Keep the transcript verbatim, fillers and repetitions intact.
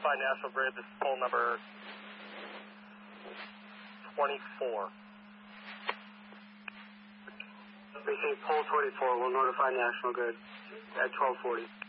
notify National Grid. This is pole number twenty-four. Received pole twenty-four. We'll notify National Grid at twelve forty.